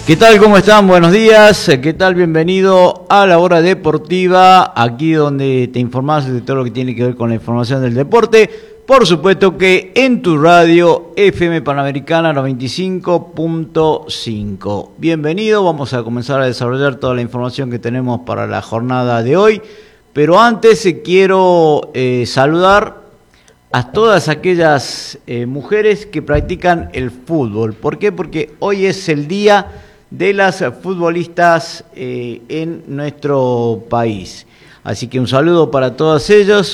¿Qué tal? ¿Cómo están? Buenos días. ¿Qué tal? Bienvenido a la hora deportiva, aquí donde te informás de todo lo que tiene que ver con la información del deporte. Por supuesto que en tu radio FM Panamericana 95.5. Bienvenido, vamos a comenzar a desarrollar toda la información que tenemos para la jornada de hoy. Pero antes quiero saludar a todas aquellas mujeres que practican el fútbol. ¿Por qué? Porque hoy es el día de las futbolistas en nuestro país. Así que un saludo para todas ellas,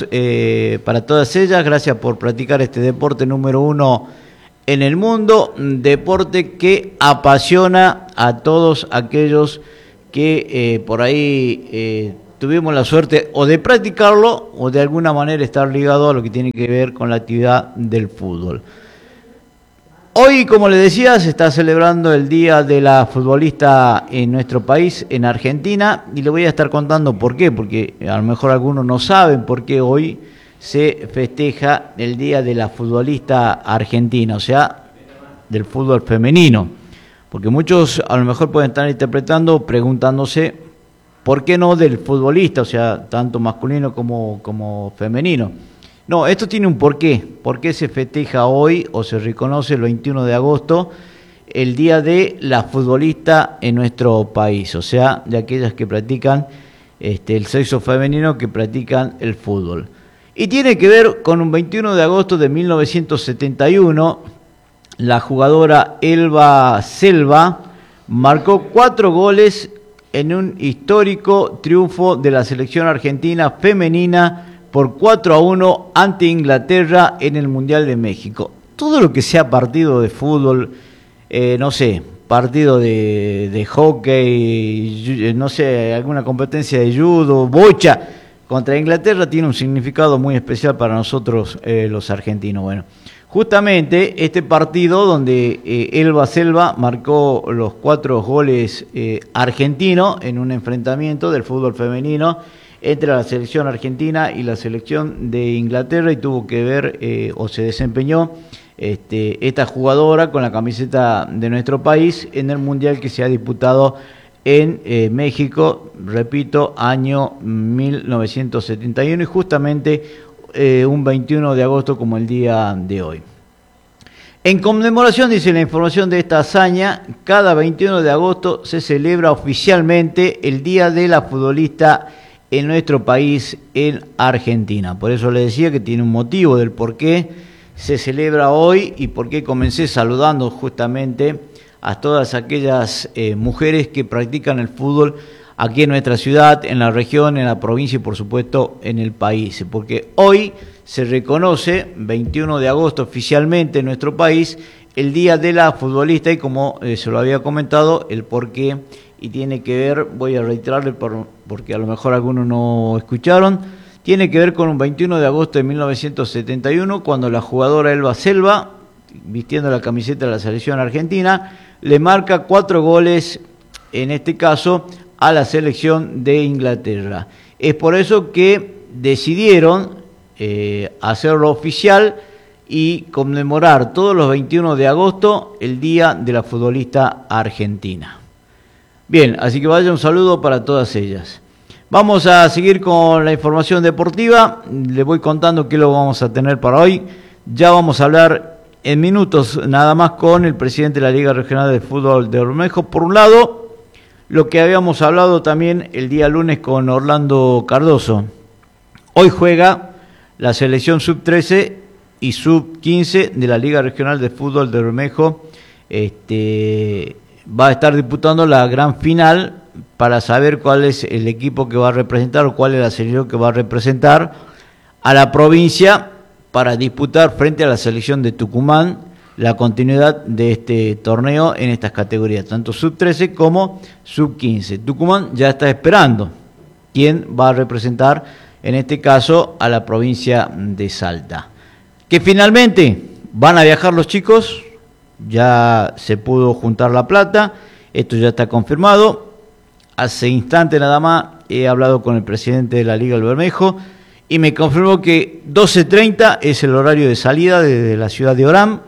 gracias por practicar este deporte número 1 en el mundo, deporte que apasiona a todos aquellos que por ahí tuvimos la suerte o de practicarlo o de alguna manera estar ligado a lo que tiene que ver con la actividad del fútbol. Hoy, como les decía, se está celebrando el Día de la Futbolista en nuestro país, en Argentina, y le voy a estar contando por qué, porque a lo mejor algunos no saben por qué hoy se festeja el Día de la Futbolista Argentina, o sea, del fútbol femenino, porque muchos a lo mejor pueden estar interpretando, preguntándose por qué no del futbolista, o sea, tanto masculino como femenino. No, esto tiene un porqué. ¿Por qué se festeja hoy o se reconoce el 21 de agosto el Día de la Futbolista en nuestro país? O sea, de aquellas que practican el sexo femenino, que practican el fútbol. Y tiene que ver con un 21 de agosto de 1971, la jugadora Elba Selva marcó 4 goles en un histórico triunfo de la selección argentina femenina por 4-1 ante Inglaterra en el Mundial de México. Todo lo que sea partido de fútbol, no sé, partido de hockey, no sé, alguna competencia de judo, bocha, contra Inglaterra tiene un significado muy especial para nosotros los argentinos. Bueno, justamente este partido donde Elba Selva marcó los 4 goles argentinos en un enfrentamiento del fútbol femenino entre la selección argentina y la selección de Inglaterra, y tuvo que ver o se desempeñó esta jugadora con la camiseta de nuestro país en el mundial que se ha disputado en México, repito, año 1971, y justamente un 21 de agosto como el día de hoy. En conmemoración, dice la información de esta hazaña, cada 21 de agosto se celebra oficialmente el Día de la Futbolista en nuestro país, en Argentina. Por eso le decía que tiene un motivo del por qué se celebra hoy y por qué comencé saludando justamente a todas aquellas mujeres que practican el fútbol aquí en nuestra ciudad, en la región, en la provincia y por supuesto en el país. Porque hoy se reconoce, 21 de agosto oficialmente en nuestro país, el Día de la Futbolista, y como se lo había comentado, el por qué, y tiene que ver, voy a reiterarle porque a lo mejor algunos no escucharon, tiene que ver con un 21 de agosto de 1971, cuando la jugadora Elba Selva, vistiendo la camiseta de la selección argentina, le marca 4 goles, en este caso, a la selección de Inglaterra. Es por eso que decidieron hacerlo oficial y conmemorar todos los 21 de agosto el Día de la Futbolista Argentina. Bien, así que vaya un saludo para todas ellas. Vamos a seguir con la información deportiva. Les voy contando qué lo vamos a tener para hoy. Ya vamos a hablar en minutos nada más con el presidente de la Liga Regional de Fútbol de Bermejo. Por un lado, lo que habíamos hablado también el día lunes con Orlando Cardoso. Hoy juega la selección sub-13 y sub-15 de la Liga Regional de Fútbol de Bermejo. Va a estar disputando la gran final para saber cuál es el equipo que va a representar o cuál es la selección que va a representar a la provincia para disputar frente a la selección de Tucumán la continuidad de este torneo en estas categorías, tanto sub-13 como sub-15. Tucumán ya está esperando quién va a representar, en este caso, a la provincia de Salta. Que finalmente van a viajar los chicos, ya se pudo juntar la plata, esto ya está confirmado. Hace instante nada más he hablado con el presidente de la Liga del Bermejo y me confirmó que 12:30 es el horario de salida desde la ciudad de Orán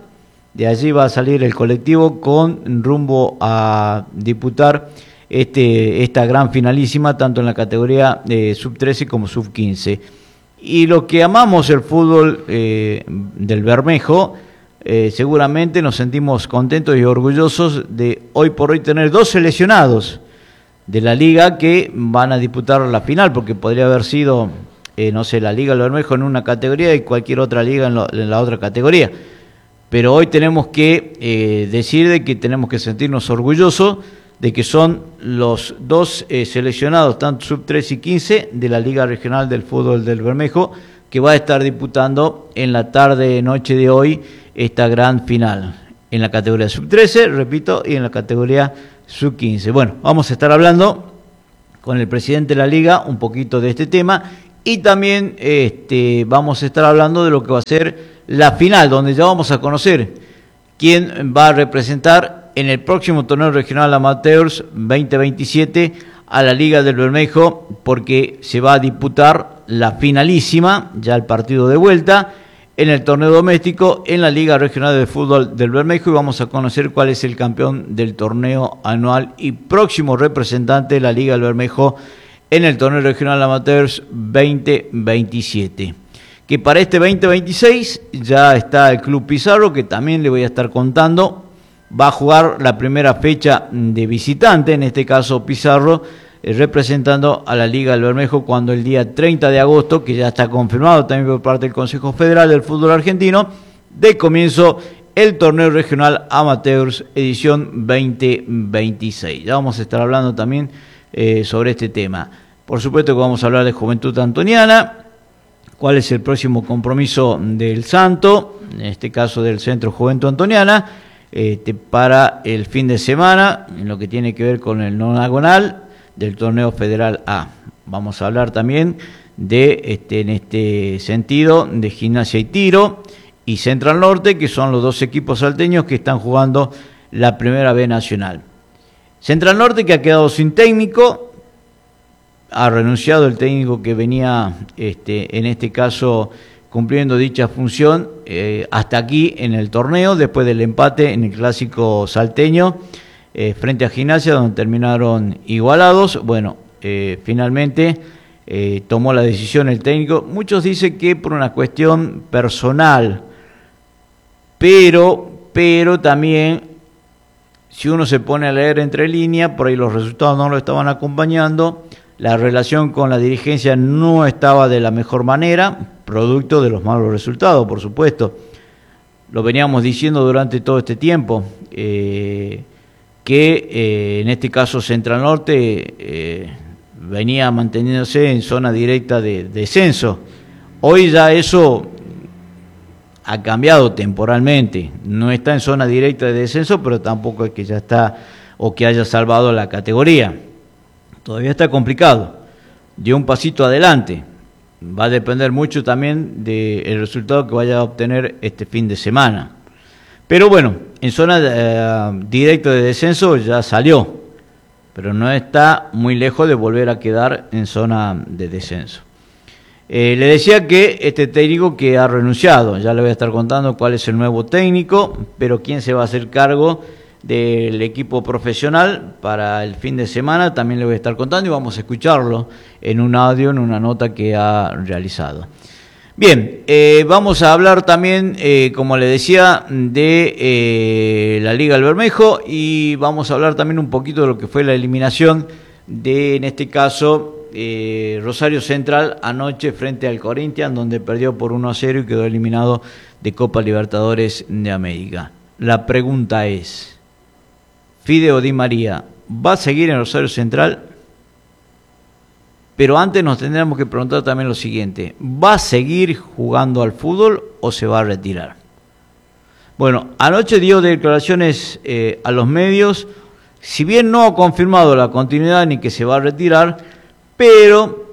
De allí va a salir el colectivo con rumbo a disputar esta gran finalísima, tanto en la categoría sub-13 como sub-15. Y los que amamos el fútbol del Bermejo, seguramente nos sentimos contentos y orgullosos de hoy por hoy tener 2 seleccionados de la liga que van a disputar la final, porque podría haber sido, no sé, la Liga del Bermejo en una categoría y cualquier otra liga en la otra categoría. Pero hoy tenemos que decir de que tenemos que sentirnos orgullosos de que son los 2 seleccionados, tanto sub-13 y 15, de la Liga Regional del Fútbol del Bermejo, que va a estar disputando en la tarde-noche de hoy esta gran final, en la categoría sub-13, repito, y en la categoría sub-15. Bueno, vamos a estar hablando con el presidente de la Liga un poquito de este tema, y también vamos a estar hablando de lo que va a ser la final, donde ya vamos a conocer quién va a representar en el próximo torneo regional Amateurs 2027 a la Liga del Bermejo, porque se va a disputar la finalísima, ya el partido de vuelta, en el torneo doméstico en la Liga Regional de Fútbol del Bermejo, y vamos a conocer cuál es el campeón del torneo anual y próximo representante de la Liga del Bermejo en el torneo regional Amateurs 2027. Que para este 2026 ya está el Club Pizarro, que también le voy a estar contando. Va a jugar la primera fecha de visitante, en este caso Pizarro, representando a la Liga del Bermejo, cuando el día 30 de agosto, que ya está confirmado también por parte del Consejo Federal del Fútbol Argentino, de comienzo el torneo regional Amateurs edición 2026. Ya vamos a estar hablando también sobre este tema. Por supuesto que vamos a hablar de Juventud Antoniana, cuál es el próximo compromiso del Santo, en este caso del Centro Juventud Antoniana, para el fin de semana, en lo que tiene que ver con el nonagonal del torneo Federal A. Vamos a hablar también de, en este sentido, de Gimnasia y Tiro y Central Norte, que son los 2 equipos salteños que están jugando la Primera B Nacional. Central Norte, que ha quedado sin técnico, ha renunciado el técnico que venía, en este caso, cumpliendo dicha función hasta aquí en el torneo, después del empate en el clásico salteño frente a Gimnasia, donde terminaron igualados. Bueno, finalmente tomó la decisión el técnico. Muchos dicen que por una cuestión personal, pero también, si uno se pone a leer entre líneas, por ahí los resultados no lo estaban acompañando, la relación con la dirigencia no estaba de la mejor manera, producto de los malos resultados, por supuesto. Lo veníamos diciendo durante todo este tiempo, que en este caso Central Norte venía manteniéndose en zona directa de descenso. Hoy ya eso ha cambiado temporalmente, no está en zona directa de descenso, pero tampoco es que ya está o que haya salvado la categoría. Todavía está complicado, dio un pasito adelante. Va a depender mucho también del resultado que vaya a obtener este fin de semana. Pero bueno, en zona directa de descenso ya salió, pero no está muy lejos de volver a quedar en zona de descenso. Le decía que este técnico que ha renunciado, ya le voy a estar contando cuál es el nuevo técnico, pero quién se va a hacer cargo del equipo profesional para el fin de semana también le voy a estar contando, y vamos a escucharlo en un audio, en una nota que ha realizado. Bien, vamos a hablar también, como le decía, de la Liga del Bermejo, y vamos a hablar también un poquito de lo que fue la eliminación de, en este caso, Rosario Central anoche frente al Corinthians, donde perdió por 1-0 y quedó eliminado de Copa Libertadores de América. La pregunta es: Fideo Di María va a seguir en Rosario Central, pero antes nos tendríamos que preguntar también lo siguiente: ¿va a seguir jugando al fútbol o se va a retirar? Bueno, anoche dio declaraciones a los medios, si bien no ha confirmado la continuidad ni que se va a retirar, pero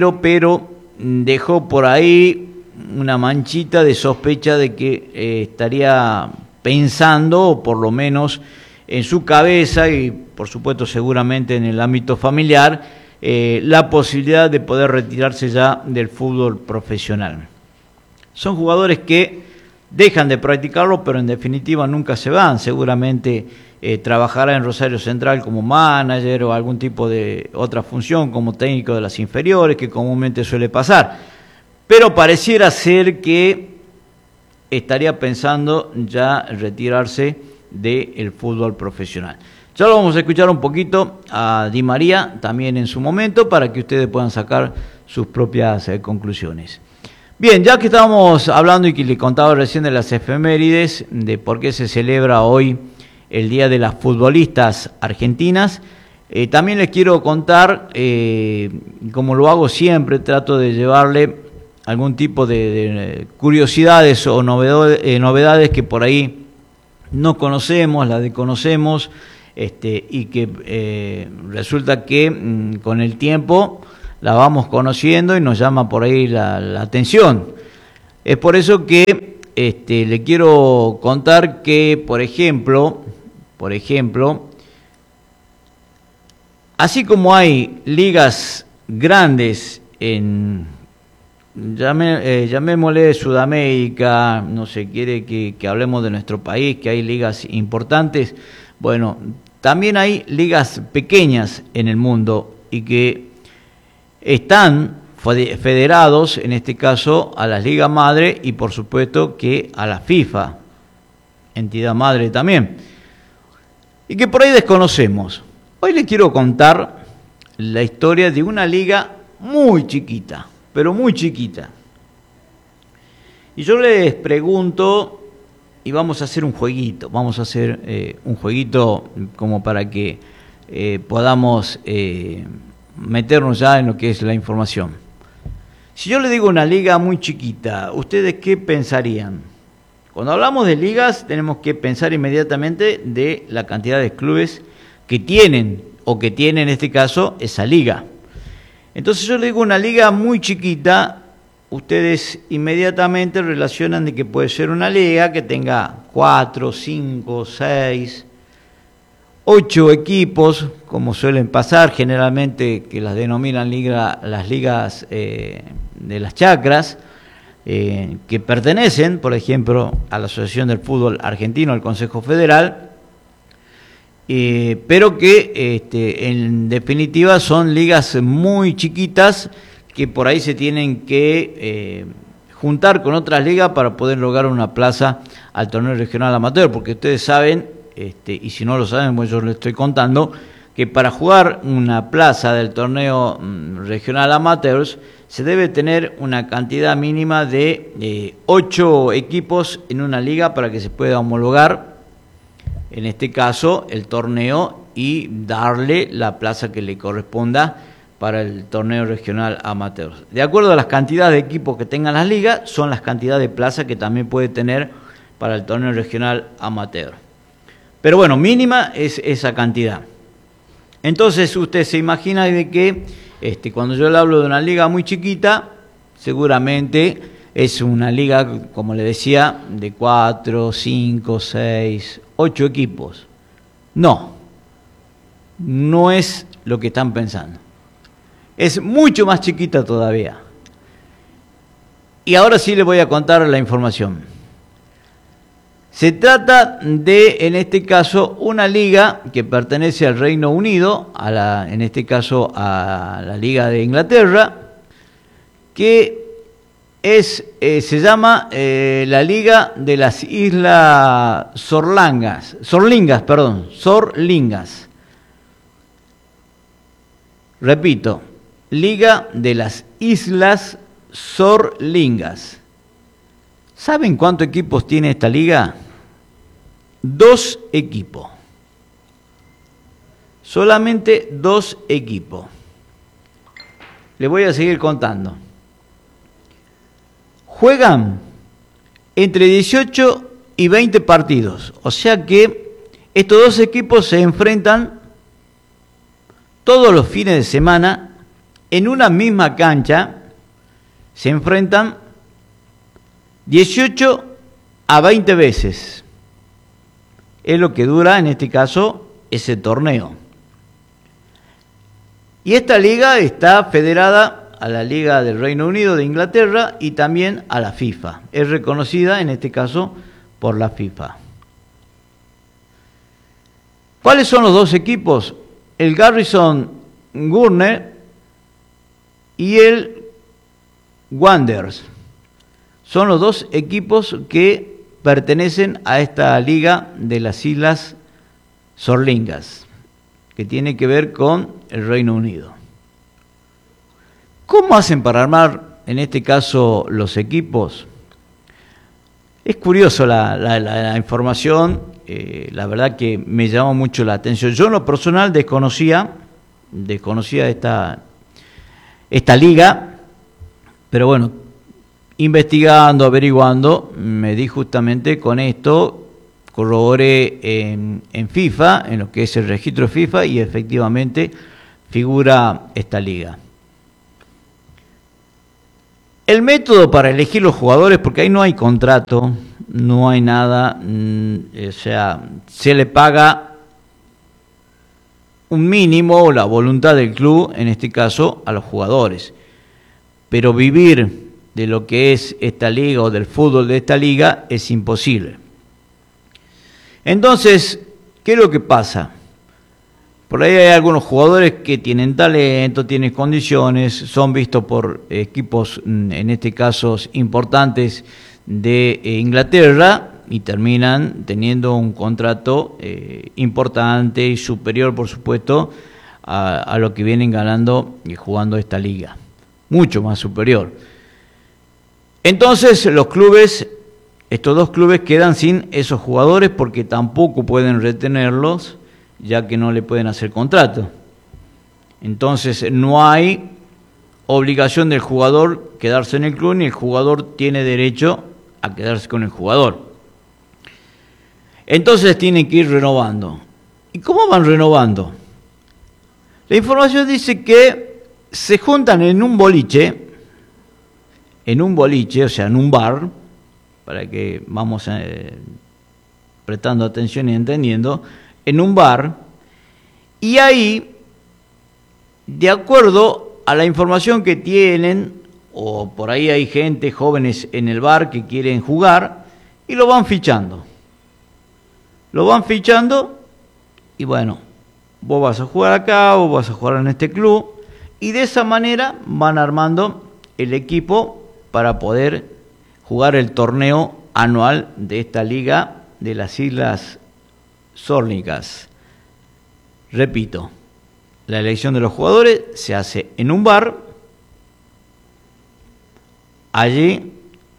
dejó por ahí una manchita de sospecha de que estaría pensando, o por lo menos en su cabeza y por supuesto seguramente en el ámbito familiar, la posibilidad de poder retirarse ya del fútbol profesional. Son jugadores que dejan de practicarlo, pero en definitiva nunca se van. Seguramente trabajará en Rosario Central como manager o algún tipo de otra función como técnico de las inferiores, que comúnmente suele pasar. Pero pareciera ser que estaría pensando ya retirarse del fútbol profesional. Ya lo vamos a escuchar un poquito a Di María también en su momento para que ustedes puedan sacar sus propias conclusiones. Bien, ya que estábamos hablando y que le contaba recién de las efemérides, de por qué se celebra hoy el Día de las Futbolistas Argentinas, también les quiero contar, como lo hago siempre, trato de llevarle algún tipo de curiosidades o novedades que por ahí no conocemos, las desconocemos, y que resulta que con el tiempo la vamos conociendo y nos llama por ahí la atención. Es por eso que le quiero contar que, por ejemplo, así como hay ligas grandes en, llamémosle Sudamérica, no se quiere que hablemos de nuestro país, que hay ligas importantes, bueno, también hay ligas pequeñas en el mundo y que están federados, en este caso, a las ligas madre y por supuesto que a la FIFA, entidad madre también, y que por ahí desconocemos. Hoy les quiero contar la historia de una liga muy chiquita, pero muy chiquita. Y yo les pregunto, y vamos a hacer un jueguito, como para que podamos meternos ya en lo que es la información. Si yo le digo una liga muy chiquita, ¿ustedes qué pensarían? Cuando hablamos de ligas tenemos que pensar inmediatamente de la cantidad de clubes que tienen, o que tiene en este caso, esa liga. Entonces yo le digo una liga muy chiquita, ustedes inmediatamente relacionan de que puede ser una liga que tenga 4, 5, 6, 8 equipos, como suelen pasar generalmente, que las denominan las ligas de las chacras, que pertenecen, por ejemplo, a la Asociación del Fútbol Argentino, al Consejo Federal, pero que en definitiva son ligas muy chiquitas que por ahí se tienen que juntar con otras ligas para poder lograr una plaza al torneo regional amateur, porque ustedes saben, y si no lo saben, pues yo les estoy contando, que para jugar una plaza del torneo regional amateurs se debe tener una cantidad mínima de 8 equipos en una liga para que se pueda homologar, en este caso, el torneo y darle la plaza que le corresponda para el torneo regional amateur. De acuerdo a las cantidades de equipos que tengan las ligas, son las cantidades de plazas que también puede tener para el torneo regional amateur. Pero bueno, mínima es esa cantidad. Entonces usted se imagina de que cuando yo le hablo de una liga muy chiquita, seguramente es una liga, como le decía, de 4, 5, 6, 8 equipos. No es lo que están pensando. Es mucho más chiquita todavía. Y ahora sí les voy a contar la información. Se trata de, en este caso, una liga que pertenece al Reino Unido, en este caso a la Liga de Inglaterra, que se llama la Liga de las Islas Sorlingas. Repito, Liga de las Islas Sorlingas. ¿Saben cuántos equipos tiene esta liga? 2 equipos. Solamente 2 equipos. Les voy a seguir contando. Juegan entre 18 y 20 partidos. O sea que estos 2 equipos se enfrentan todos los fines de semana en una misma cancha. Se enfrentan 18 a 20 veces. Es lo que dura, en este caso, ese torneo. Y esta liga está federada a la Liga del Reino Unido, de Inglaterra, y también a la FIFA. Es reconocida, en este caso, por la FIFA. ¿Cuáles son los dos equipos? El Garrison Gurney y el Wanderers. Son los dos equipos que pertenecen a esta liga de las Islas Sorlingas, que tiene que ver con el Reino Unido. ¿Cómo hacen para armar, en este caso, los equipos? Es curioso la información, la verdad que me llamó mucho la atención. Yo en lo personal desconocía esta liga, pero bueno, investigando, averiguando, me di justamente con esto, corroboré en FIFA, en lo que es el registro de FIFA, y efectivamente figura esta liga. El método para elegir los jugadores, porque ahí no hay contrato, no hay nada, o sea, se le paga un mínimo, la voluntad del club, en este caso, a los jugadores. Pero vivir de lo que es esta liga o del fútbol de esta liga es imposible. Entonces, ¿qué es lo que pasa? Por ahí hay algunos jugadores que tienen talento, tienen condiciones, son vistos por equipos, en este caso, importantes de Inglaterra, y terminan teniendo un contrato importante y superior, por supuesto, a lo que vienen ganando y jugando esta liga. Mucho más superior. Entonces, los clubes, estos dos clubes quedan sin esos jugadores porque tampoco pueden retenerlos, ya que no le pueden hacer contrato. Entonces no hay obligación del jugador quedarse en el club, ni el jugador tiene derecho a quedarse con el jugador. Entonces tienen que ir renovando. ¿Y cómo van renovando? La información dice que se juntan en un boliche, o sea, en un bar, para que vamos prestando atención y entendiendo, en un bar, y ahí, de acuerdo a la información que tienen, o por ahí hay gente, jóvenes en el bar que quieren jugar, y lo van fichando. Lo van fichando, y bueno, vos vas a jugar acá, vos vas a jugar en este club, y de esa manera van armando el equipo para poder jugar el torneo anual de esta liga de las Islas Sorlingas. Repito, la elección de los jugadores se hace en un bar. Allí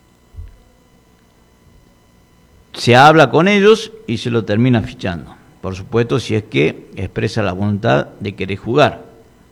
se habla con ellos y se lo termina fichando. Por supuesto, si es que expresa la voluntad de querer jugar.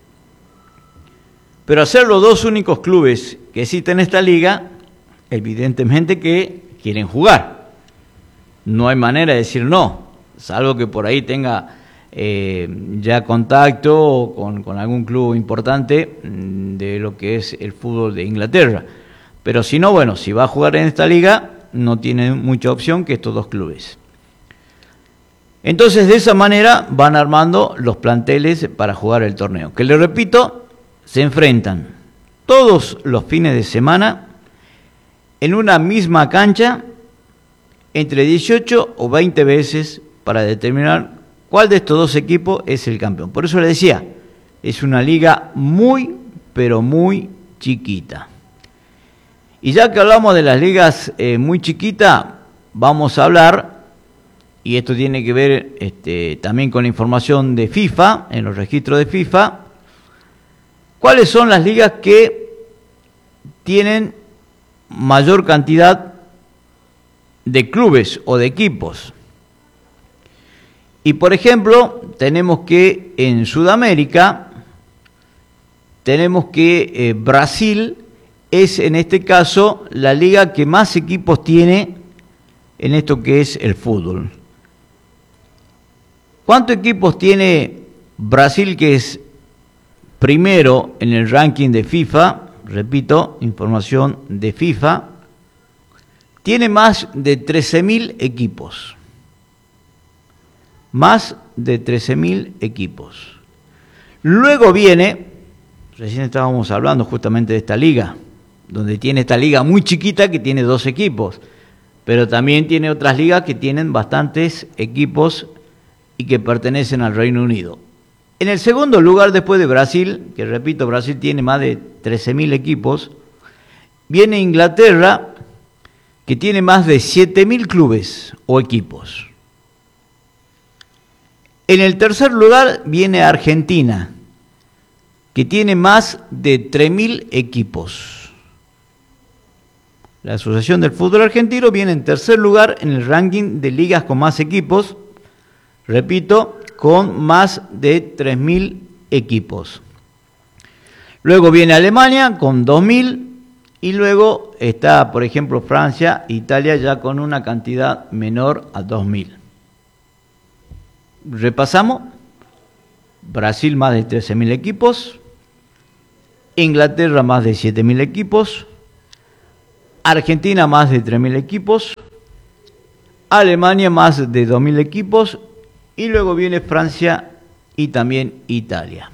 Pero hacer los dos únicos clubes que existen en esta liga, evidentemente que quieren jugar. No hay manera de decir no, salvo que por ahí tenga ya contacto con algún club importante de lo que es el fútbol de Inglaterra. Pero si no, bueno, si va a jugar en esta liga, no tiene mucha opción que estos dos clubes. Entonces, de esa manera van armando los planteles para jugar el torneo. Que les repito, se enfrentan todos los fines de semana en una misma cancha entre 18 o 20 veces para determinar cuál de estos dos equipos es el campeón. Por eso le decía, es una liga muy, pero muy chiquita. Y ya que hablamos de las ligas muy chiquitas, vamos a hablar, y esto tiene que ver también con la información de FIFA, en los registros de FIFA, cuáles son las ligas que tienen mayor cantidad de clubes o de equipos. Y por ejemplo, tenemos que en Sudamérica, tenemos que Brasil es en este caso la liga que más equipos tiene en esto que es el fútbol. ¿Cuántos equipos tiene Brasil, que es primero en el ranking de FIFA? Repito, información de FIFA. Tiene más de 13.000 equipos. Más de 13.000 equipos. Luego viene recién estábamos hablando justamente de esta liga, donde tiene esta liga muy chiquita que tiene 2 equipos, pero también tiene otras ligas que tienen bastantes equipos y que pertenecen al Reino Unido. En el segundo lugar, después de Brasil, que repito, Brasil tiene más de 13.000 equipos, viene Inglaterra, que tiene más de 7.000 clubes o equipos. En el tercer lugar viene Argentina, que tiene más de 3.000 equipos. La Asociación del Fútbol Argentino viene en tercer lugar en el ranking de ligas con más equipos, repito, con más de 3.000 equipos. Luego viene Alemania con 2.000 y luego está, por ejemplo, Francia, Italia ya con una cantidad menor a 2.000. Repasamos: Brasil más de 13.000 equipos, Inglaterra más de 7.000 equipos, Argentina más de 3.000 equipos, Alemania más de 2.000 equipos y luego viene Francia y también Italia.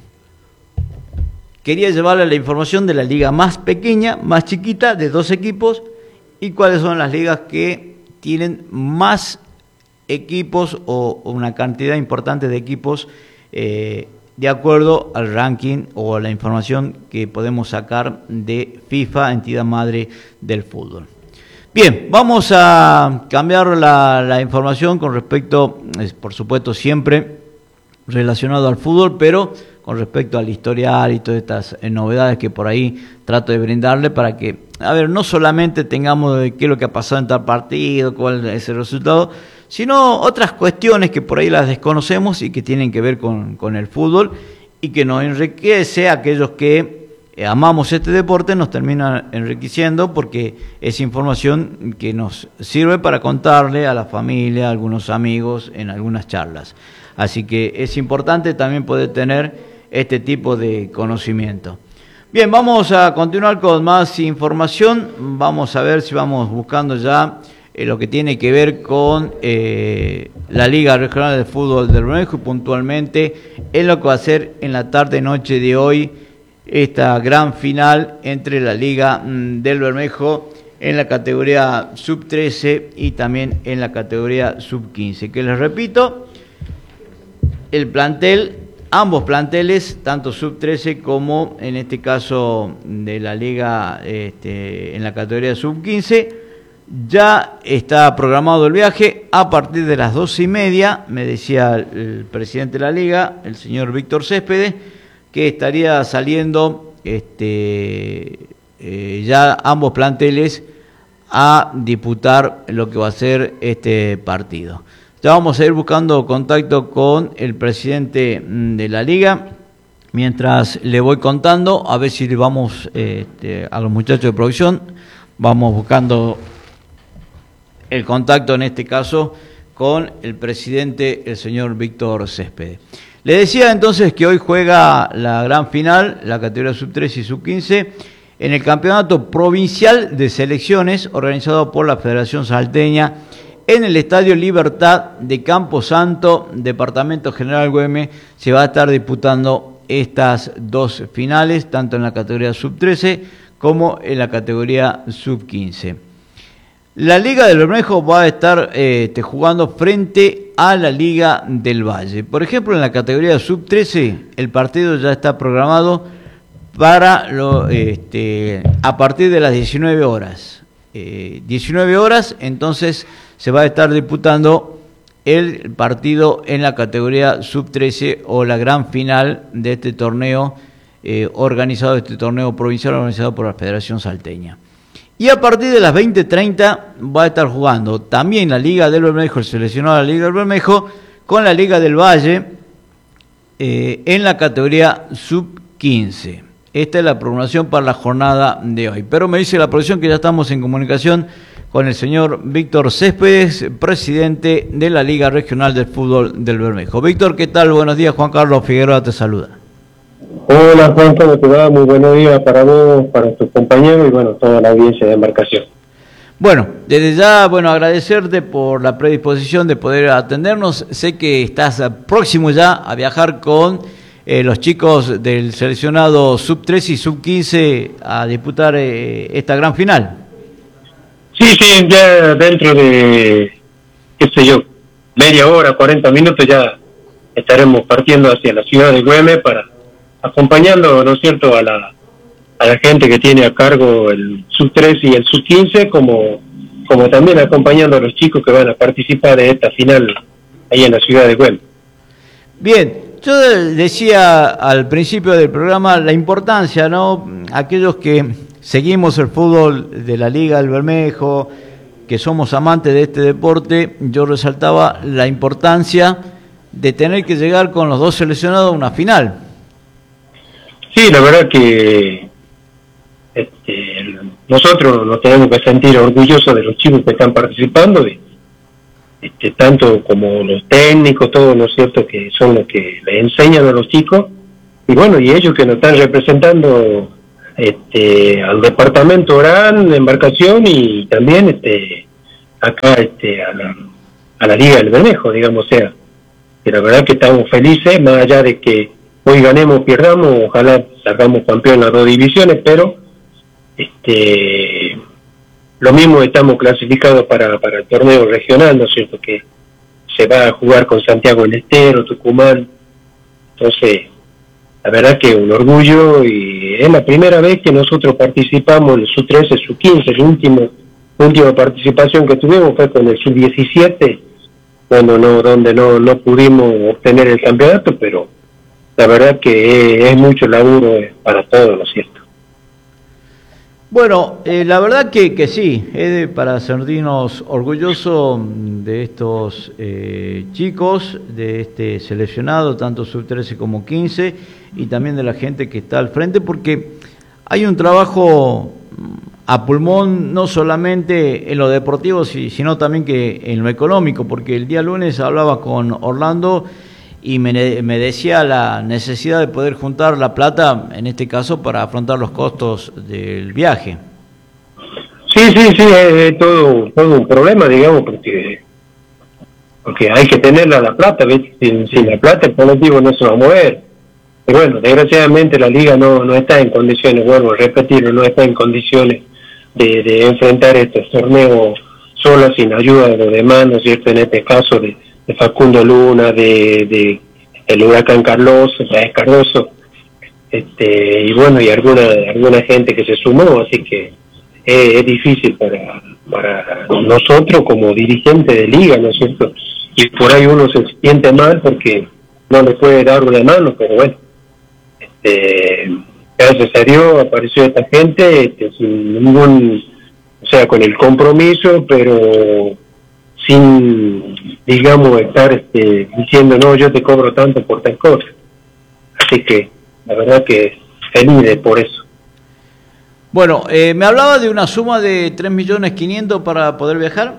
Quería llevarle la información de la liga más pequeña, más chiquita, de 2 equipos y cuáles son las ligas que tienen más equipos o una cantidad importante de equipos de acuerdo al ranking o a la información que podemos sacar de FIFA, entidad madre del fútbol. Bien, vamos a cambiar la información con respecto, por supuesto, siempre relacionado al fútbol, pero con respecto al historial y todas estas novedades que por ahí trato de brindarle para que, a ver, no solamente tengamos de qué es lo que ha pasado en tal partido, cuál es el resultado, sino otras cuestiones que por ahí las desconocemos y que tienen que ver con el fútbol y que nos enriquece a aquellos que amamos este deporte, nos termina enriqueciendo porque es información que nos sirve para contarle a la familia, a algunos amigos en algunas charlas. Así que es importante también poder tener este tipo de conocimiento. Bien, vamos a continuar con más información. Vamos a ver si vamos buscando ya lo que tiene que ver con la Liga Regional de Fútbol del Bermejo y puntualmente en lo que va a ser en la tarde-noche de hoy esta gran final entre la Liga del Bermejo en la categoría sub-13 y también en la categoría sub-15, que les repito, el plantel, ambos planteles, tanto sub-13 como en este caso de la Liga en la categoría sub-15, ya está programado el viaje a partir de las 12:30, me decía el presidente de la Liga, el señor Víctor Céspedes, que estaría saliendo ya ambos planteles a disputar lo que va a ser este partido. Ya vamos a ir buscando contacto con el presidente de la Liga, mientras le voy contando, a ver si le vamos a los muchachos de producción, vamos buscando el contacto en este caso con el presidente, el señor Víctor Céspedes. Le decía entonces que hoy juega la gran final, la categoría sub-13 y sub-15, en el campeonato provincial de selecciones organizado por la Federación Salteña en el Estadio Libertad de Campo Santo, Departamento General Güemes. Se va a estar disputando estas 2 finales, tanto en la categoría sub-13 como en la categoría sub-15. La Liga del Bermejo va a estar jugando frente a la Liga del Valle. Por ejemplo, en la categoría sub-13, el partido ya está programado para a partir de las 19 horas. 19 horas, entonces se va a estar disputando el partido en la categoría sub-13 o la gran final de este torneo organizado, este torneo provincial organizado por la Federación Salteña. Y a partir de las 20:30 va a estar jugando también la Liga del Bermejo, el seleccionado de la Liga del Bermejo, con la Liga del Valle en la categoría sub-15. Esta es la programación para la jornada de hoy. Pero me dice la producción que ya estamos en comunicación con el señor Víctor Céspedes, presidente de la Liga Regional del Fútbol del Bermejo. Víctor, ¿qué tal? Buenos días, Juan Carlos Figueroa te saluda. Hola Juan, ¿cómo te va? Muy buenos días para vos, para tus compañeros y bueno, toda la audiencia de Embarcación. Bueno, desde ya, agradecerte por la predisposición de poder atendernos. Sé que estás próximo ya a viajar con los chicos del seleccionado sub-13 y sub-15 a disputar esta gran final. Sí, ya dentro de, qué sé yo, media hora, 40 minutos ya estaremos partiendo hacia la ciudad de Güemes para acompañando, ¿no es cierto?, a la gente que tiene a cargo el sub-13 y el sub-15, como también acompañando a los chicos que van a participar de esta final ahí en la ciudad de Güemes. Bien, yo decía al principio del programa la importancia, ¿no? Aquellos que seguimos el fútbol de la Liga del Bermejo, que somos amantes de este deporte, yo resaltaba la importancia de tener que llegar con los dos seleccionados a una final. Sí, la verdad que nosotros nos tenemos que sentir orgullosos de los chicos que están participando, tanto como los técnicos, todos, ¿no es cierto?, que son los que les enseñan a los chicos, y bueno, y ellos que nos están representando al departamento Orán, embarcación, y también acá a la Liga del Bermejo, digamos. O sea, que la verdad que estamos felices, más allá de que hoy ganemos o pierdamos, ojalá salgamos campeón en las dos divisiones, pero lo mismo, estamos clasificados para el torneo regional, ¿no es cierto?, que se va a jugar con Santiago del Estero, Tucumán. Entonces, la verdad que un orgullo, y es la primera vez que nosotros participamos en el sub-13, sub-15, la última participación que tuvimos fue con el sub-17, donde no pudimos obtener el campeonato, pero la verdad que es mucho laburo para todos, ¿no es cierto? Bueno, la verdad que sí, es para sentirnos orgullosos de estos chicos, de este seleccionado, tanto sub-13 como 15, y también de la gente que está al frente, porque hay un trabajo a pulmón, no solamente en lo deportivo, sino también que en lo económico, porque el día lunes hablaba con Orlando y me decía la necesidad de poder juntar la plata, en este caso, para afrontar los costos del viaje. Sí, es todo un problema, digamos, porque hay que tenerla la plata, ¿ves? Sin la plata el colectivo no se va a mover. Pero bueno, desgraciadamente la liga no está en condiciones, vuelvo a repetirlo, no está en condiciones de enfrentar estos torneos sola, sin ayuda de los demás, ¿no es cierto? En este caso de Facundo Luna, de el huracán Cardoso, y bueno, y alguna gente que se sumó, así que es difícil para nosotros como dirigentes de liga, ¿no es cierto? Y por ahí uno se siente mal porque no le puede dar una mano, pero bueno, gracias a Dios apareció esta gente sin ningún, o sea, con el compromiso, pero sin, digamos, estar diciendo, no, yo te cobro tanto por tal cosa. Así que la verdad que feliz por eso. Bueno, me hablaba de una suma de 3.500.000 para poder viajar.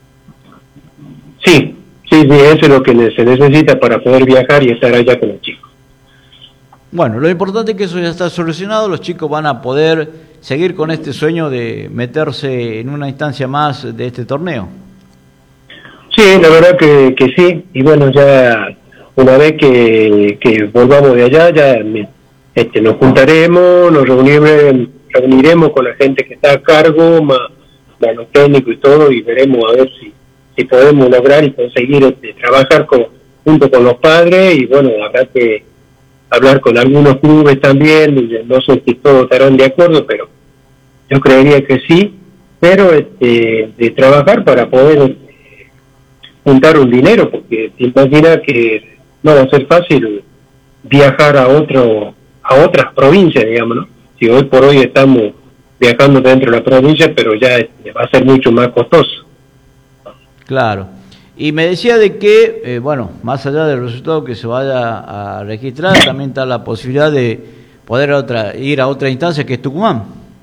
Sí, eso es lo que se necesita para poder viajar y estar allá con los chicos. Bueno, lo importante es que eso ya está solucionado, los chicos van a poder seguir con este sueño de meterse en una instancia más de este torneo. Sí, la verdad que sí, y bueno, ya una vez que volvamos de allá, ya nos juntaremos, nos reuniremos con la gente que está a cargo, más los técnicos y todo, y veremos a ver si podemos lograr y conseguir trabajar junto con los padres, y bueno, habrá que hablar con algunos clubes también, y no sé si todos estarán de acuerdo, pero yo creería que sí, pero de trabajar para poder juntar un dinero, porque te imaginas que no va a ser fácil viajar a otras provincias, digamos, ¿no? Si hoy por hoy estamos viajando dentro de la provincia, pero ya va a ser mucho más costoso. Claro. Y me decía de que, bueno, más allá del resultado que se vaya a registrar, también está la posibilidad de poder ir a otra instancia que es Tucumán.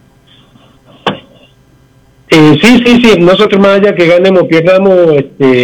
Sí, nosotros más allá que ganemos o pierdamos,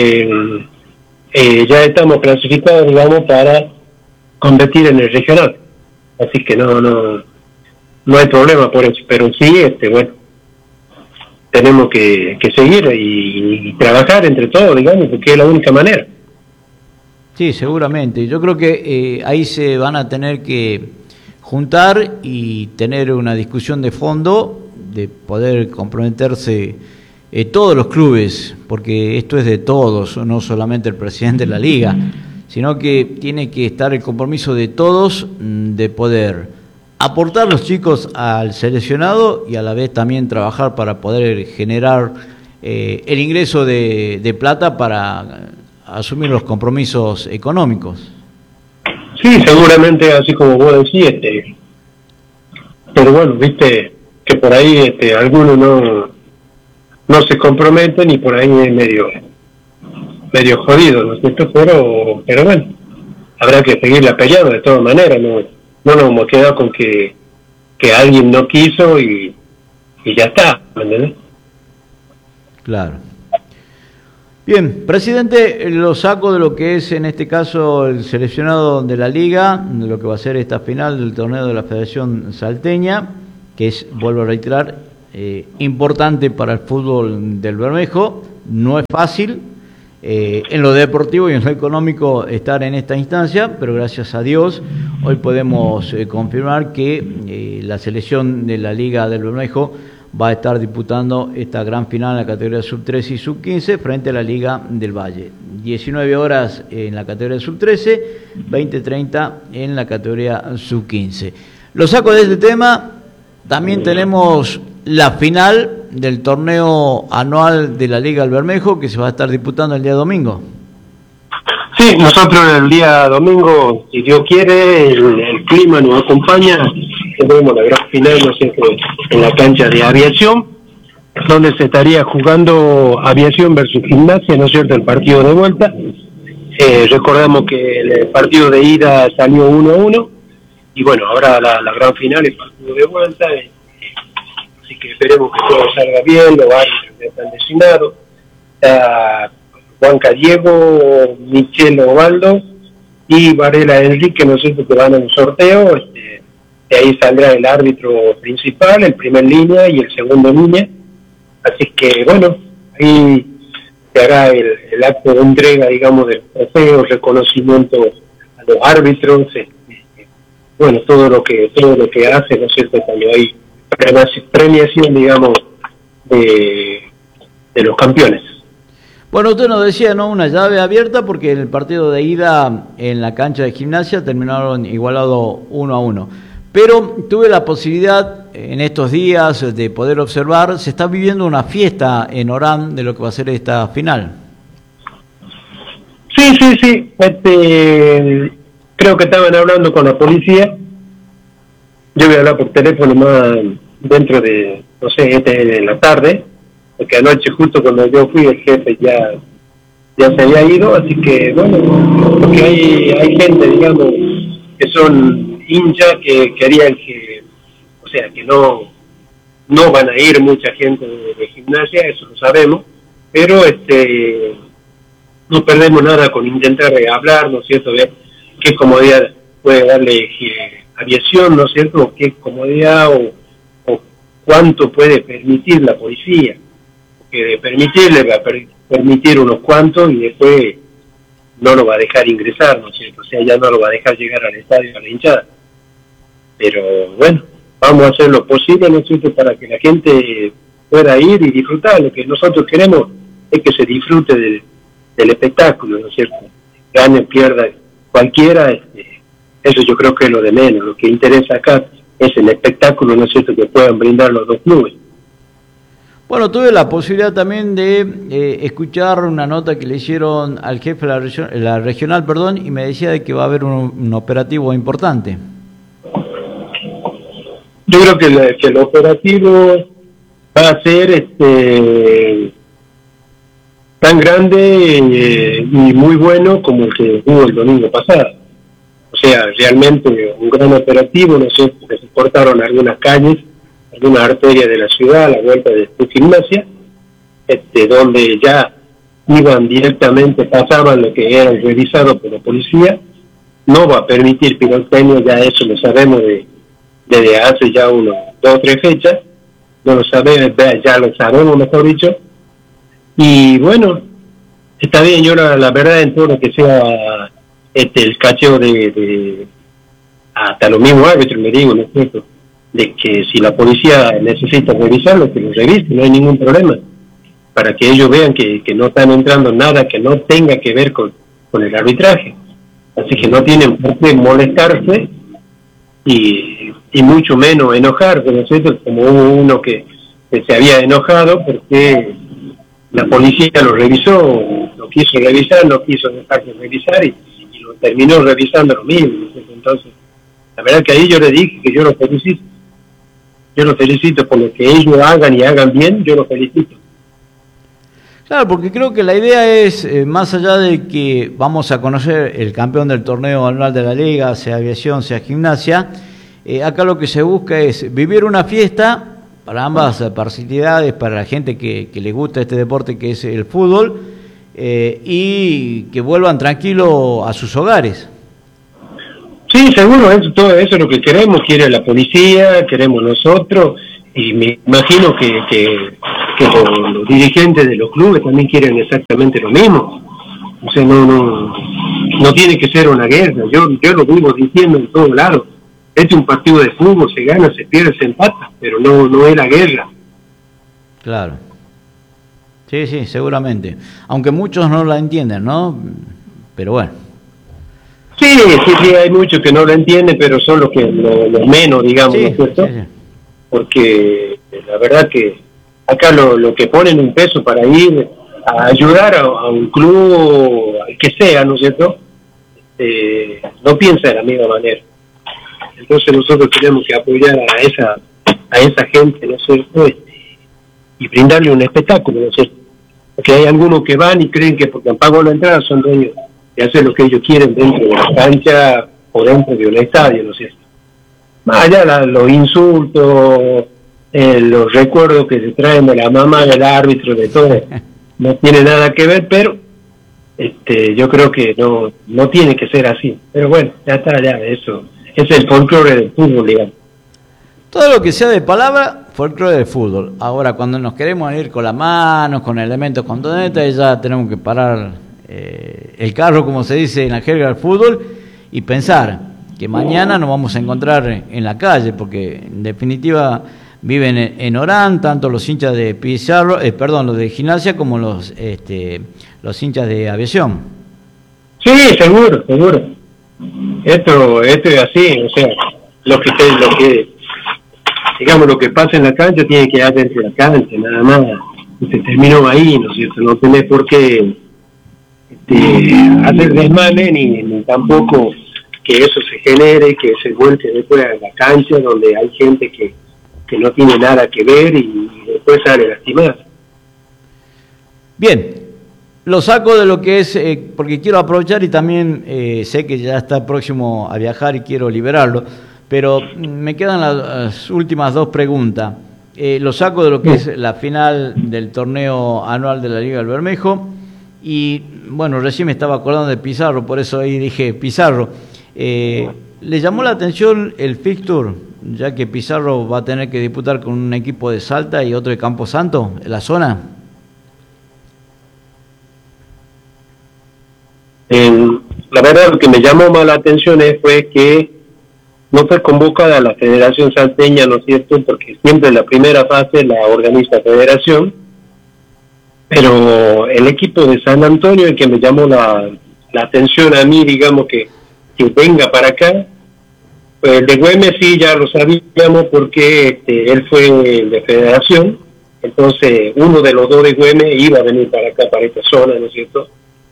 ya estamos clasificados, digamos, para competir en el regional. Así que no hay problema por eso, pero sí, bueno, tenemos que seguir y trabajar entre todos, digamos, porque es la única manera. Sí, seguramente. Yo creo que ahí se van a tener que juntar y tener una discusión de fondo, de poder comprometerse todos los clubes, porque esto es de todos, no solamente el presidente de la liga, sino que tiene que estar el compromiso de todos de poder aportar los chicos al seleccionado y a la vez también trabajar para poder generar el ingreso de plata para asumir los compromisos económicos. Sí, seguramente así como vos decís, pero bueno, viste que por ahí algunos no se comprometen y por ahí es medio jodido, ¿no es cierto? Pero bueno, habrá que seguirla peleando de todas maneras, no nos hemos quedado con que alguien no quiso y ya está, ¿me entendés? Claro. Bien, presidente, lo saco de lo que es en este caso el seleccionado de la liga, de lo que va a ser esta final del torneo de la Federación Salteña, que es, vuelvo a reiterar, importante para el fútbol del Bermejo. No es fácil en lo deportivo y en lo económico estar en esta instancia, pero gracias a Dios hoy podemos confirmar que la selección de la Liga del Bermejo va a estar disputando esta gran final en la categoría sub-13 y sub-15 frente a la Liga del Valle. 19 horas en la categoría sub-13, 20:30 en la categoría sub-15. Lo saco de este tema. También tenemos la final del torneo anual de la Liga del Bermejo que se va a estar disputando el día domingo. Sí, nosotros el día domingo, si Dios quiere, el clima nos acompaña, tendremos la gran final, ¿no es cierto?, en la cancha de Aviación, donde se estaría jugando Aviación versus Gimnasia, ¿no es cierto?, el partido de vuelta. Recordamos que el partido de ida salió 1-1, y bueno, ahora la gran final, el partido de vuelta, así que esperemos que todo salga bien, los árbitros ya están designados. Juan Diego, Michel Ovaldo y Varela Enrique, ¿no es cierto?, que van a un sorteo. De ahí saldrá el árbitro principal, el primer línea y el segundo línea. Así que, bueno, ahí se hará el acto de entrega, digamos, del trofeo, reconocimiento a los árbitros, bueno, todo lo que hace, ¿no es cierto?, cuando hay premiación, digamos, de los campeones. Bueno, usted nos decía, ¿no?, una llave abierta porque el partido de ida en la cancha de Gimnasia terminaron igualado 1-1. Pero tuve la posibilidad en estos días de poder observar, se está viviendo una fiesta en Orán de lo que va a ser esta final. Sí. Creo que estaban hablando con la policía. Yo voy a hablar por teléfono más dentro de, no sé, de la tarde, porque anoche justo cuando yo fui el jefe ya se había ido, así que bueno, porque hay gente, digamos, que son hinchas que querían que, o sea, que no van a ir mucha gente de Gimnasia, eso lo sabemos, pero no perdemos nada con intentar hablar, ¿no es cierto?, ver qué comodidad puede darle Aviación, ¿no es cierto?, o qué comodidad o cuánto puede permitir la policía, porque de permitirle va a permitir unos cuantos y después no lo va a dejar ingresar, ¿no es cierto?, o sea, ya no lo va a dejar llegar al estadio a la hinchada. Pero bueno, vamos a hacer lo posible, ¿no es cierto?, para que la gente pueda ir y disfrutar. Lo que nosotros queremos es que se disfrute del espectáculo, ¿no es cierto?, gane, pierda, cualquiera, eso yo creo que es lo de menos. Lo que interesa acá es el espectáculo, ¿no es cierto?, que puedan brindar los dos clubes. Bueno, tuve la posibilidad también de escuchar una nota que le hicieron al jefe de la regional, y me decía de que va a haber un operativo importante. Yo creo que el operativo va a ser tan grande y muy bueno como el que hubo el domingo pasado. O sea, realmente un gran operativo, no sé, porque se cortaron algunas calles, algunas arterias de la ciudad a la vuelta de Gimnasia, donde ya iban directamente, pasaban lo que era revisado por la policía. No va a permitir pirotecnia, ya eso lo sabemos desde hace ya 2 o 3 fechas, no lo sabemos, ya lo sabemos, mejor dicho. Y bueno, está bien, yo la verdad, en todo lo que sea el cacheo de hasta los mismos árbitros, me digo, ¿no es cierto?, de que si la policía necesita revisarlo, que lo revise, no hay ningún problema, para que ellos vean que no están entrando nada que no tenga que ver con el arbitraje. Así que no tienen por qué molestarse y mucho menos enojarse, ¿no es cierto?, como hubo uno que se había enojado porque la policía lo revisó, lo quiso revisar, no quiso dejarse revisar y lo terminó revisando lo mismo, ¿no es cierto? Entonces, la verdad que ahí yo le dije que yo los felicito por lo que ellos hagan y hagan bien, yo los felicito. Claro, porque creo que la idea es, más allá de que vamos a conocer el campeón del torneo anual de la Liga, sea aviación, sea gimnasia, acá lo que se busca es vivir una fiesta para ambas parcialidades, para la gente que le gusta este deporte que es el fútbol, y que vuelvan tranquilos a sus hogares. Sí, seguro, todo eso es lo que queremos, quiere la policía, queremos nosotros, y me imagino que los dirigentes de los clubes también quieren exactamente lo mismo. O sea, no tiene que ser una guerra, yo lo vivo diciendo en todos lados. Este es un partido de fútbol, se gana, se pierde, se empata, pero no es la guerra. Claro. Sí, seguramente. Aunque muchos no la entienden, ¿no? Pero bueno. Sí, hay muchos que no lo entienden, pero son los menos, digamos, ¿no es cierto? Sí. Porque la verdad que acá lo que ponen un peso para ir a ayudar a un club, al que sea, ¿no es cierto?, no piensa de la misma manera. Entonces nosotros tenemos que apoyar a esa gente, ¿no es cierto?, y brindarle un espectáculo, ¿no es cierto? Porque hay algunos que van y creen que porque han pagado la entrada son dueños de hacer lo que ellos quieren dentro de la cancha o dentro de un estadio, ¿no es cierto? Más allá los insultos, los recuerdos que se traen de la mamá del árbitro, de todo, no tiene nada que ver, pero yo creo que no tiene que ser así. Pero bueno, ya está, ya, eso es el folclore del fútbol, digamos. Todo lo que sea de palabra, folclore del fútbol. Ahora, cuando nos queremos ir con las manos, con elementos contundentes, ya tenemos que parar el carro, como se dice en la jerga del fútbol, y pensar que mañana nos vamos a encontrar en la calle, porque en definitiva viven en Orán, tanto los hinchas de Pizarro, los de gimnasia, como los hinchas de aviación. Sí, seguro. Esto es así, o sea, lo que pasa en la cancha tiene que quedar dentro de la cancha, nada más. Se terminó ahí, ¿no es cierto? No tenés por qué hacer desmanes ni tampoco que eso se genere, que se vuelque después a la cancha donde hay gente que no tiene nada que ver y después sale lastimada. Bien, lo saco de lo que es, porque quiero aprovechar y también sé que ya está próximo a viajar y quiero liberarlo, pero me quedan las últimas dos preguntas. Lo saco de lo que es la final del torneo anual de la Liga del Bermejo y, bueno, recién me estaba acordando de Pizarro, por eso ahí dije Pizarro. ¿Le llamó la atención el fixture, ya que Pizarro va a tener que disputar con un equipo de Salta y otro de Campo Santo en la zona? La verdad, lo que me llamó más la atención fue que no fue convocada la Federación Salteña, ¿no es cierto?, porque siempre la primera fase la organiza la Federación, pero el equipo de San Antonio, el que me llamó la atención a mí, digamos, que venga para acá. Pues el de Güemes sí, ya lo sabíamos porque él fue de Federación, entonces uno de los dos de Güemes iba a venir para acá, para esta zona, ¿no es cierto?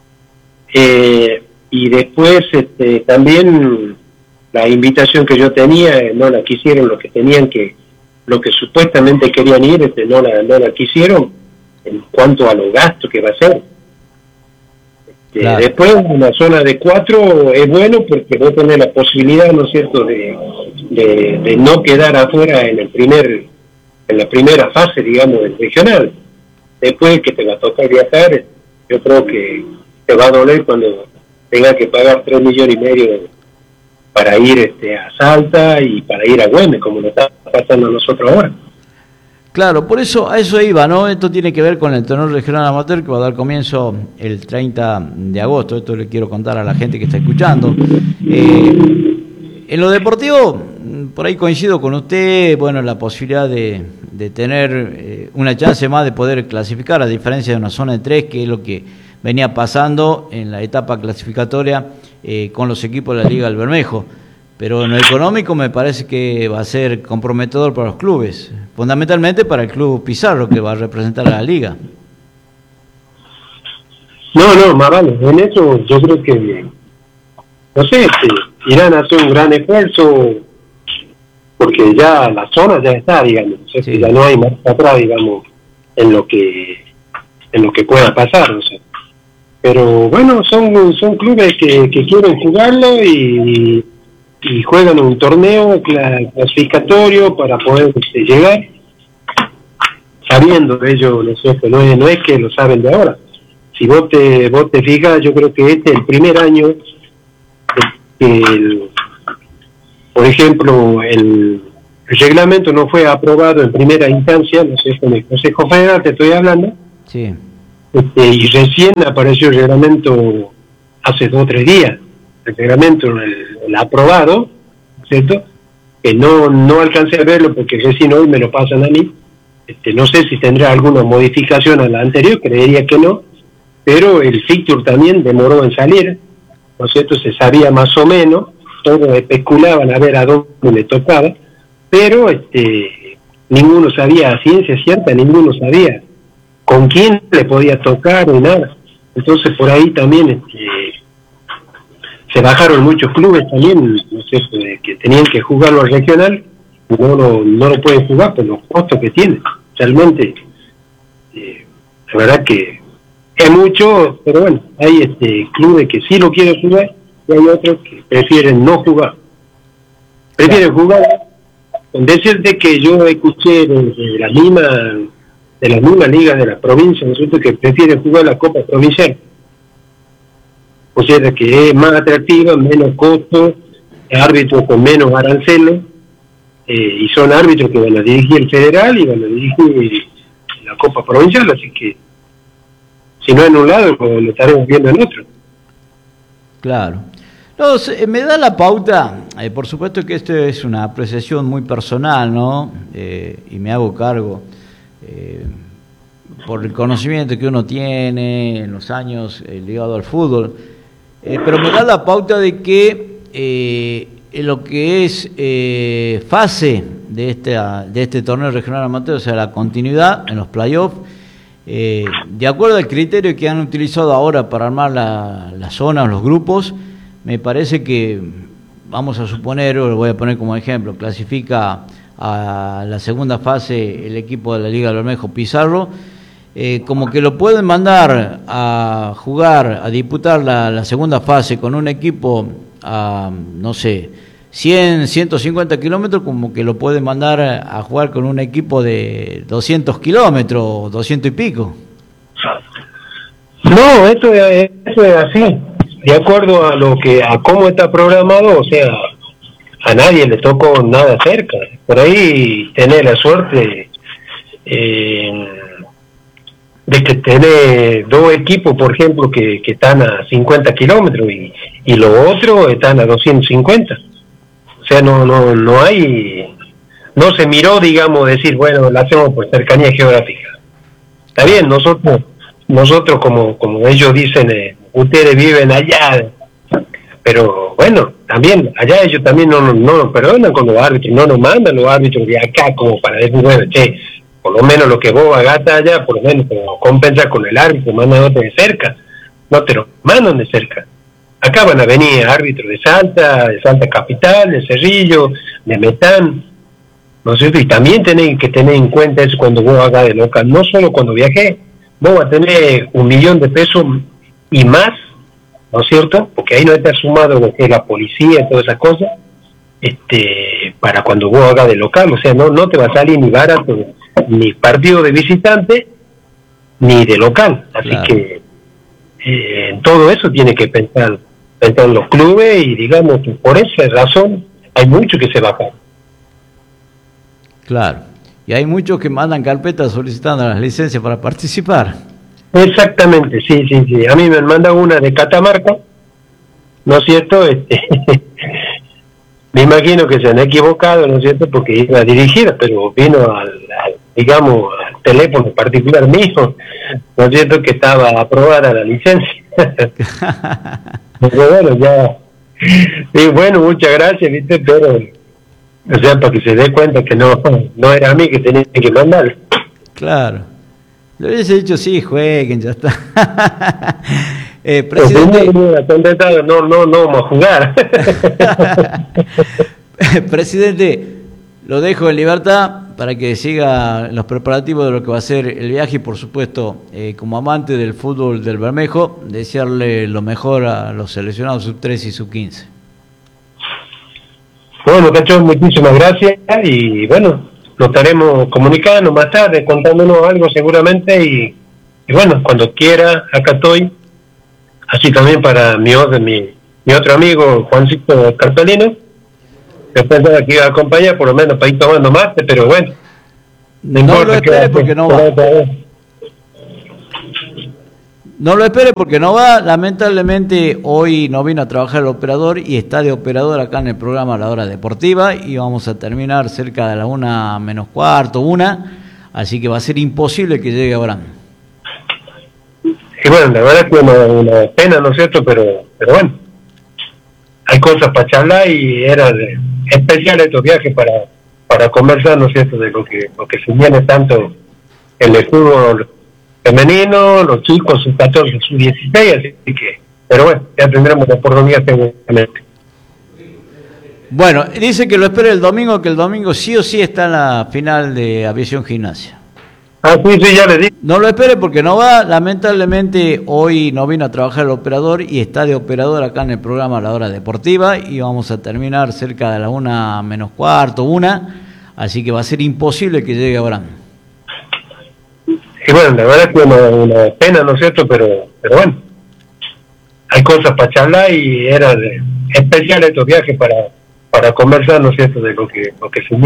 Y después también la invitación que yo tenía no la quisieron, lo que supuestamente querían ir, no la quisieron en cuanto a los gastos que va a ser. Claro. Después una zona de 4 es bueno porque no tener la posibilidad, ¿no es cierto?, de no quedar afuera en la primera fase, digamos, del regional. Después que te va a tocar viajar, yo creo que te va a doler cuando tenga que pagar 3,5 millones para ir a Salta y para ir a Güemes, como nos está pasando a nosotros ahora. Claro, por eso a eso iba, ¿no? Esto tiene que ver con el torneo regional amateur que va a dar comienzo el 30 de agosto. Esto le quiero contar a la gente que está escuchando. En lo deportivo, por ahí coincido con usted, bueno, la posibilidad de tener una chance más de poder clasificar, a diferencia de una zona de 3, que es lo que venía pasando en la etapa clasificatoria con los equipos de la Liga del Bermejo. Pero en lo económico me parece que va a ser comprometedor para los clubes, fundamentalmente para el club Pizarro, que va a representar a la Liga. No, más vale, en eso yo creo que, no sé, irán a hacer un gran esfuerzo, porque ya la zona ya está, digamos, o sea, sí. Ya no hay más atrás, digamos, en lo que pueda pasar, o sea. Pero bueno, son clubes que quieren jugarlo y juegan un torneo clasificatorio para poder llegar, sabiendo ellos, ¿no es cierto? No es que lo saben de ahora. Si vos te fijas, yo creo que este es el primer año por ejemplo, el reglamento no fue aprobado en primera instancia, no sé, con el Consejo Federal te estoy hablando, sí. Y recién apareció el reglamento hace 2 o 3 días, el reglamento, el aprobado, ¿cierto? Que no alcancé a verlo porque recién hoy me lo pasan a mí. No sé si tendrá alguna modificación a la anterior, creería que no, pero el fixture también demoró en salir, ¿no es cierto? Se sabía más o menos, todos especulaban a ver a dónde le tocaba, pero ninguno sabía a ciencia cierta, ninguno sabía con quién le podía tocar ni nada. Entonces por ahí también se bajaron muchos clubes también, no sé, que tenían que jugarlo al regional, no lo pueden jugar por los costos que tiene. Realmente, la verdad que es mucho, pero bueno, hay clubes que sí lo quieren jugar y hay otros que prefieren no jugar. Prefieren jugar, con decirte que yo escuché de la misma liga de la provincia, ¿no es cierto?, que prefieren jugar la Copa Provincial. O sea, que es más atractiva, menos costo, árbitros con menos aranceles, y son árbitros que van a dirigir el federal y van a dirigir la Copa Provincial, así que si no en un lado, lo estaremos viendo en otro. Claro. No, me da la pauta, por supuesto que esto es una apreciación muy personal, ¿no? Y me hago cargo por el conocimiento que uno tiene en los años ligado al fútbol, pero me da la pauta de que lo que es fase de este torneo regional amateur, o sea, la continuidad en los playoffs, de acuerdo al criterio que han utilizado ahora para armar la zona, los grupos, me parece que, vamos a suponer, o lo voy a poner como ejemplo, clasifica a la segunda fase el equipo de la Liga del Bermejo Pizarro, como que lo pueden mandar a jugar, a disputar la segunda fase con un equipo a, no sé, 100, 150 kilómetros, como que lo pueden mandar a jugar con un equipo de 200 kilómetros, 200 y pico. No, esto es así, de acuerdo a cómo está programado, o sea, a nadie le tocó nada cerca. Por ahí tener la suerte de que tenés 2 equipos, por ejemplo, que están a 50 kilómetros y los otros están a 250. O sea, no hay, no se miró, digamos, decir, bueno, la hacemos por cercanía geográfica. Está bien, nosotros como ellos dicen, ustedes viven allá, pero bueno, también allá ellos también no nos perdonan con los árbitros, no nos mandan los árbitros de acá como para decir, bueno, che, por lo menos lo que vos hagas allá, por lo menos compensa con el árbitro, mandan de cerca, no te lo mandan de cerca. Acá van a venir árbitros de Salta Capital, de Cerrillo, de Metán, ¿no es cierto? Y también tenés que tener en cuenta eso cuando vos hagas de local, no solo cuando viajé, vos vas a tener 1 millón de pesos y más, ¿no es cierto? Porque ahí no está sumado lo que es la policía y todas esas cosas, para cuando vos hagas de local, o sea, no te va a salir ni barato, ni partido de visitante, ni de local, así claro. Que en todo eso tiene que pensar los clubes y digamos que por esa razón hay mucho que se baja. Claro. Y hay muchos que mandan carpetas solicitando las licencias para participar. Exactamente, sí. A mí me mandan una de Catamarca, ¿no es cierto? Me imagino que se han equivocado, ¿no es cierto? Porque iba dirigida, pero vino digamos, al teléfono particular mío, ¿no es cierto? Que estaba aprobada la licencia. Pero bueno, ya. Y bueno, muchas gracias, ¿viste? Pero, o sea, para que se dé cuenta que no era a mí que tenía que mandar. Claro. Le hubiese dicho, sí, jueguen, ya está. Presidente, no vamos a jugar. Presidente, lo dejo en libertad para que siga los preparativos de lo que va a ser el viaje y, por supuesto, como amante del fútbol del Bermejo, desearle lo mejor a los seleccionados sub-13 y sub-15. Bueno, Cacho, muchísimas gracias y bueno, nos estaremos comunicando más tarde, contándonos algo seguramente y bueno, cuando quiera, acá estoy. Así también para mi otro amigo, Juancito Carpelino, que pensaba que iba a acompañar, por lo menos para ir tomando mate, pero bueno. No lo espere porque no va. No lo espere porque no va. Lamentablemente hoy no vino a trabajar el operador y está de operador acá en el programa La Hora Deportiva y vamos a terminar cerca de la 1:45, 1, así que va a ser imposible que llegue Abraham. Y bueno, la verdad es que una pena, ¿no es cierto? Pero bueno, hay cosas para charlar y era especial estos viajes para conversar, ¿no es cierto? De lo que se viene tanto en el fútbol femenino, los chicos, sus 14, sus 16, así que, pero bueno, ya tendremos la oportunidad seguramente. Bueno, dice que lo espere el domingo, que el domingo sí o sí está en la final de Aviación Gimnasia. Ah, sí, ya le di. No lo espere porque no va. Lamentablemente hoy no vino a trabajar el operador y está de operador acá en el programa La Hora Deportiva y vamos a terminar cerca de la 1:45, 1, así que va a ser imposible que llegue Abraham. Y bueno, la verdad es que una pena, ¿no es cierto? Pero bueno, hay cosas para charlar y era especial estos viajes para conversar, ¿no es cierto? De lo que se